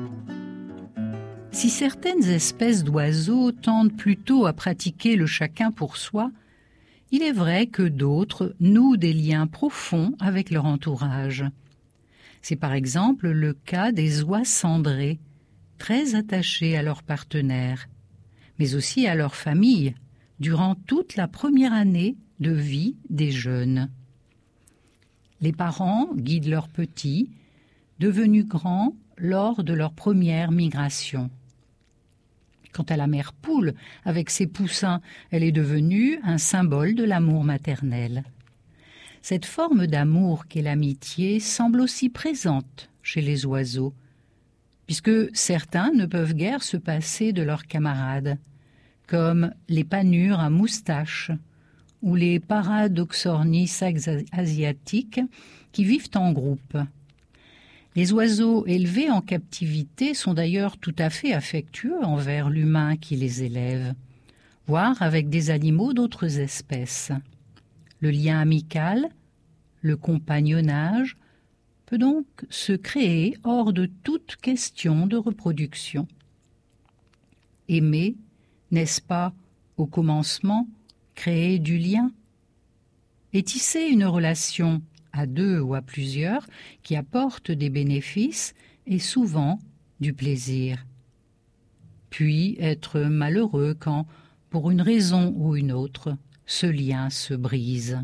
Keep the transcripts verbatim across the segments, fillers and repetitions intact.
Si certaines espèces d'oiseaux tendent plutôt à pratiquer le chacun pour soi, il est vrai que d'autres nouent des liens profonds avec leur entourage. C'est par exemple le cas des oies cendrées, très attachées à leur partenaire, mais aussi à leur famille, durant toute la première année de vie des jeunes. Les parents guident leurs petits, devenus grands lors de leur première migration. Quant à la mère poule, avec ses poussins, elle est devenue un symbole de l'amour maternel. Cette forme d'amour qu'est l'amitié semble aussi présente chez les oiseaux, puisque certains ne peuvent guère se passer de leurs camarades, comme les panures à moustache ou les Paradoxornis asiatiques qui vivent en groupe. Les oiseaux élevés en captivité sont d'ailleurs tout à fait affectueux envers l'humain qui les élève, voire avec des animaux d'autres espèces. Le lien amical, le compagnonnage, peut donc se créer hors de toute question de reproduction. Aimer, n'est-ce pas, au commencement, créer du lien? Et tisser une relation à deux ou à plusieurs qui apporte des bénéfices et souvent du plaisir. Puis être malheureux quand, pour une raison ou une autre, ce lien se brise.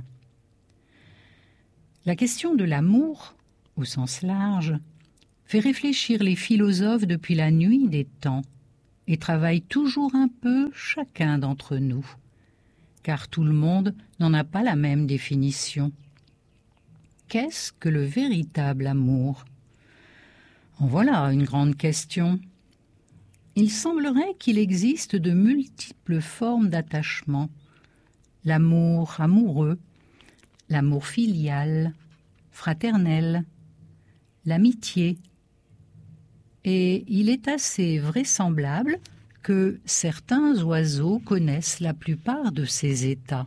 La question de l'amour, au sens large, fait réfléchir les philosophes depuis la nuit des temps et travaille toujours un peu chacun d'entre nous, car tout le monde n'en a pas la même définition. Qu'est-ce que le véritable amour? En voilà une grande question. Il semblerait qu'il existe de multiples formes d'attachement. L'amour amoureux, l'amour filial, fraternel, l'amitié. Et il est assez vraisemblable que certains oiseaux connaissent la plupart de ces états.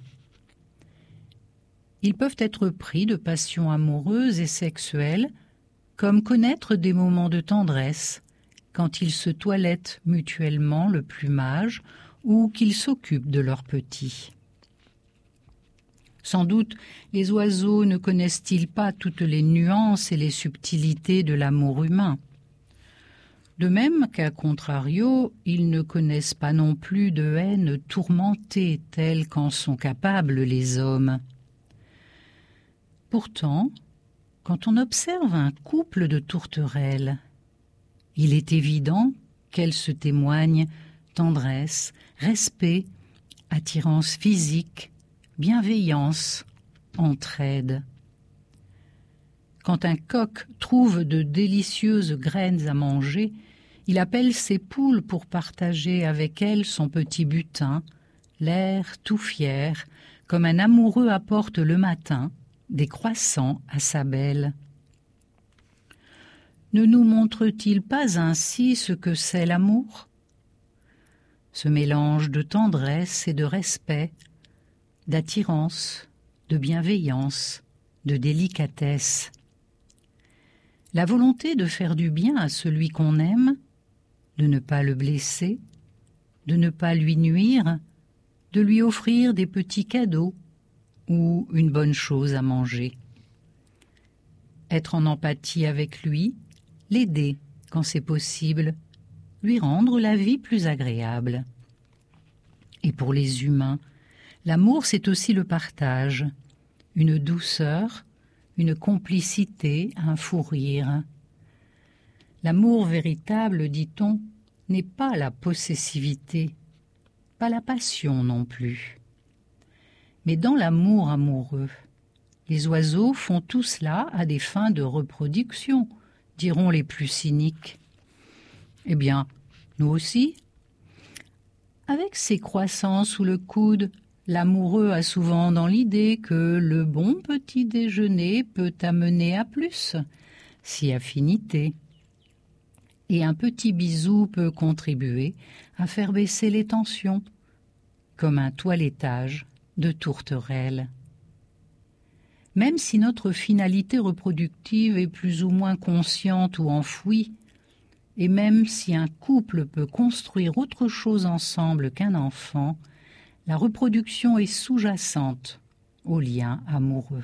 Ils peuvent être pris de passions amoureuses et sexuelles, comme connaître des moments de tendresse, quand ils se toilettent mutuellement le plumage ou qu'ils s'occupent de leurs petits. Sans doute, les oiseaux ne connaissent-ils pas toutes les nuances et les subtilités de l'amour humain. De même qu'à contrario, ils ne connaissent pas non plus de haine tourmentée telle qu'en sont capables les hommes. Pourtant, quand on observe un couple de tourterelles, il est évident qu'elles se témoignent tendresse, respect, attirance physique, bienveillance, entraide. Quand un coq trouve de délicieuses graines à manger, il appelle ses poules pour partager avec elles son petit butin, l'air tout fier, comme un amoureux apporte le matin des croissants à sa belle. Ne nous montre-t-il pas ainsi ce que c'est l'amour? Ce mélange de tendresse et de respect, d'attirance, de bienveillance, de délicatesse. La volonté de faire du bien à celui qu'on aime, de ne pas le blesser, de ne pas lui nuire, de lui offrir des petits cadeaux ou une bonne chose à manger. Être en empathie avec lui, l'aider quand c'est possible, lui rendre la vie plus agréable. Et pour les humains, l'amour c'est aussi le partage, une douceur, une complicité, un fou rire. L'amour véritable, dit-on, n'est pas la possessivité, pas la passion non plus. Mais dans l'amour amoureux, les oiseaux font tout cela à des fins de reproduction, diront les plus cyniques. Eh bien, nous aussi. Avec ses croissants sous le coude, l'amoureux a souvent dans l'idée que le bon petit déjeuner peut amener à plus, si affinité. Et un petit bisou peut contribuer à faire baisser les tensions, comme un toilettage de tourterelles. Même si notre finalité reproductive est plus ou moins consciente ou enfouie, et même si un couple peut construire autre chose ensemble qu'un enfant, la reproduction est sous-jacente au lien amoureux.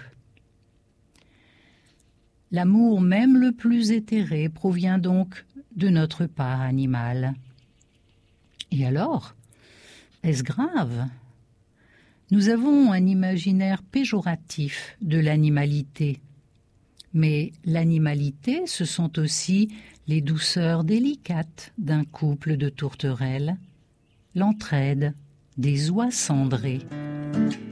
L'amour même le plus éthéré provient donc de notre part animale. Et alors, est-ce grave ? Nous avons un imaginaire péjoratif de l'animalité. Mais l'animalité, ce sont aussi les douceurs délicates d'un couple de tourterelles, l'entraide des oies cendrées.